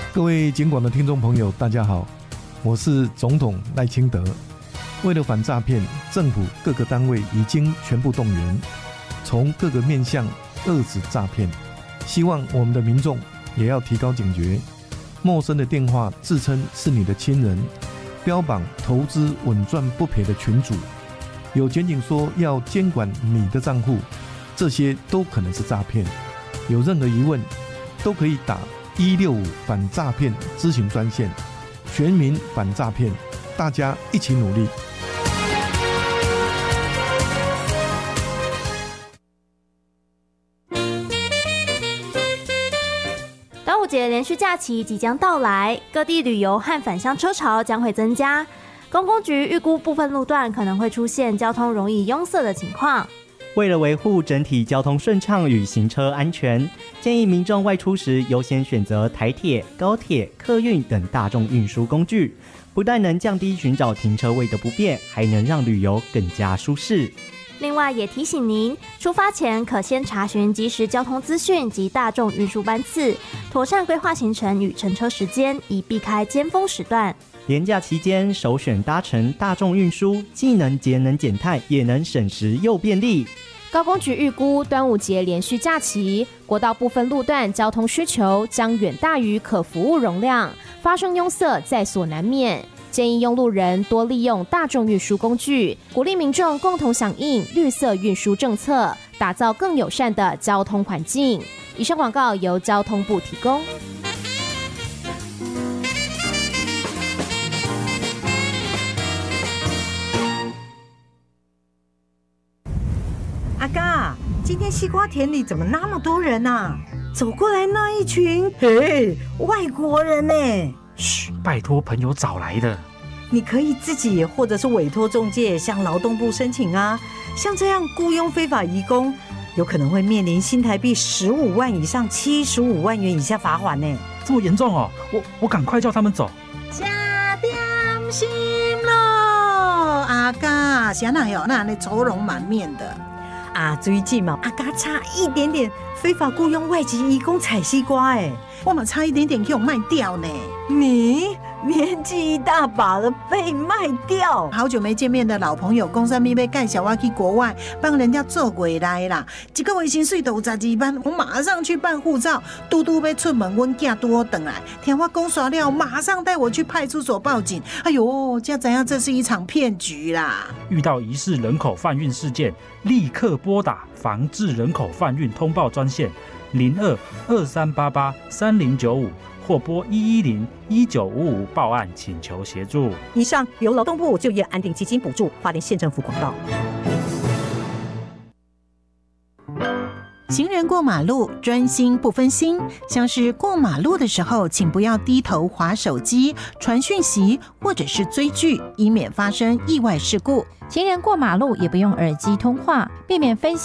各位警广的听众朋友，大家好，我是总统赖清德。为了反诈骗，政府各个单位已经全部动员，从各个面向遏止诈骗。希望我们的民众也要提高警觉，陌生的电话自称是你的亲人，标榜投资稳赚不赔的群组，有检警说要监管你的账户，这些都可能是诈骗。有任何疑问，都可以打165反诈骗咨询专线，全民反诈骗，大家一起努力。 端午节连续假期即将到来，各地旅游和返乡车潮将会增加。公公局预估部分路段可能会出现交通容易拥塞的情况。 为了维护整体交通顺畅与行车安全，建议民众外出时优先选择台铁、高铁、客运等大众运输工具，不但能降低寻找停车位的不便，还能让旅游更加舒适。 另外也提醒您，出发前可先查询即时交通资讯及大众运输班次，妥善规划行程与乘车时间，以避开尖峰时段。 连假期间首选搭乘大众运输，既能节能减碳，也能省时又便利。 高公局预估端午节连续假期，国道部分路段交通需求将远大于可服务容量，发生拥塞在所难免。建议用路人多利用大众运输工具，鼓励民众共同响应绿色运输政策，打造更友善的交通环境。以上广告由交通部提供。 阿嘎，今天西瓜田里怎么那么多人啊？走过来那一群，嘿，外国人呢？ 嘘，拜托朋友找来的。 你可以自己或者是委托中介向劳动部申请啊。像这样雇佣非法移工，有可能会面临新台币15万以上75万元以下罚款呢。 这么严重哦？我赶快叫他们走。 加点心咯，阿嘎，谁哪有那愁容满面的？啊，最近嘛，阿嘎差一点点非法雇佣外籍移工采西瓜，我嘛差一点点给我卖掉呢。你年纪一大把了，被卖掉？好久没见面的老朋友，公司咪被介绍我去国外帮人家做回来啦。一个月薪水都有12万，我马上去办护照。嘟嘟要出门，阮囝拄好回来，听我讲耍了，马上带我去派出所报警。哎呦，才知影这是一场骗局啦！ 遇到疑似人口贩运事件，立刻拨打防治人口贩运通报专线02-2388-3095。或拨110-1955报案请求协助。 以上由劳动部就业安定基金补助，花莲县政府广告。行人过马路专心不分心，像是过马路的时候，请不要低头滑手机、传讯息或者是追剧，以免发生意外事故。 行人过马路也不用耳机通话，避免分心